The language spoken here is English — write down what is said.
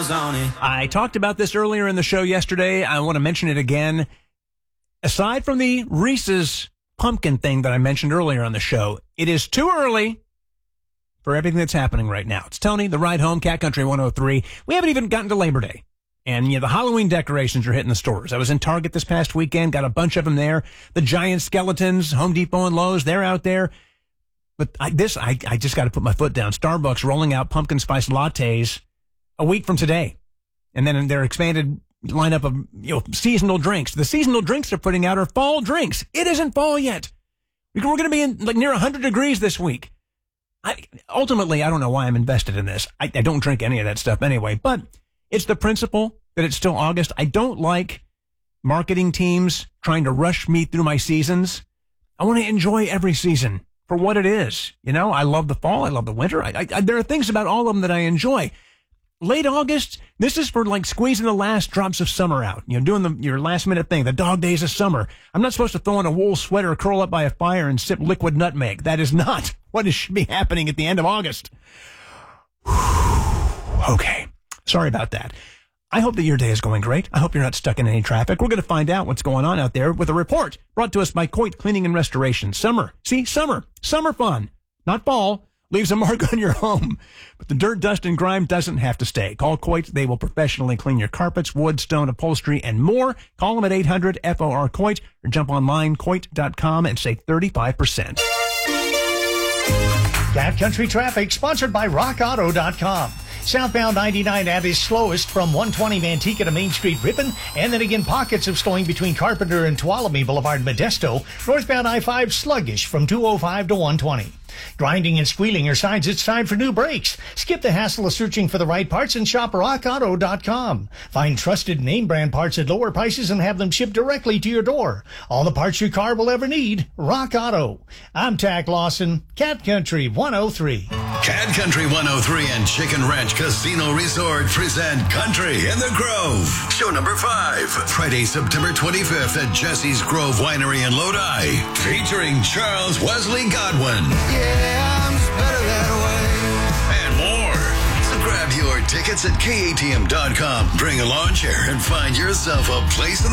miles on it. I talked about this earlier in the show yesterday. I want to mention it again. Aside from the Reese's pumpkin thing that I mentioned earlier on the show, it is too early for everything that's happening right now. It's Tony, the ride home, Cat Country 103. We haven't even gotten to Labor Day. And, the Halloween decorations are hitting the stores. I was in Target this past weekend, got a bunch of them there. The giant skeletons, Home Depot and Lowe's, they're out there. But I just got to put my foot down. Starbucks rolling out pumpkin spice lattes a week from today. And then their expanded lineup of, seasonal drinks. The seasonal drinks they're putting out are fall drinks. It isn't fall yet. We're going to be in near 100 degrees this week. Ultimately, I don't know why I'm invested in this. I don't drink any of that stuff anyway, but it's the principle that it's still August. I don't like marketing teams trying to rush me through my seasons. I want to enjoy every season for what it is. I love the fall. I love the winter. There are things about all of them that I enjoy. Late August, this is for squeezing the last drops of summer out. Doing your last minute thing, the dog days of summer. I'm not supposed to throw on a wool sweater, curl up by a fire, and sip liquid nutmeg. That is not what should be happening at the end of August. Okay. Sorry about that. I hope that your day is going great. I hope you're not stuck in any traffic. We're going to find out what's going on out there with a report brought to us by Coit Cleaning and Restoration. Summer. See, summer. Summer fun. Not fall. Leaves a mark on your home. But the dirt, dust, and grime doesn't have to stay. Call Coit. They will professionally clean your carpets, wood, stone, upholstery, and more. Call them at 800-FOR-COIT or jump online, coit.com, and save 35%. Cat Country Traffic, sponsored by RockAuto.com. Southbound 99 at its slowest from 120 Manteca to Main Street Ripon, and then again pockets of slowing between Carpenter and Tuolumne Boulevard Modesto. Northbound I-5 sluggish from 205 to 120. Grinding and squealing your signs, it's time for new brakes. Skip the hassle of searching for the right parts and shop RockAuto.com. Find trusted name brand parts at lower prices and have them shipped directly to your door. All the parts your car will ever need. Rock Auto. I'm Tack Lawson, Cat Country 103. Cat Country 103 and Chicken Ranch Casino Resort present Country in the Grove. Show number 5. Friday, September 25th at Jesse's Grove Winery in Lodi. Featuring Charles Wesley Godwin. Yeah, I'm just better that way. And more. So grab your tickets at KATM.com. Bring a lawn chair and find yourself a place in the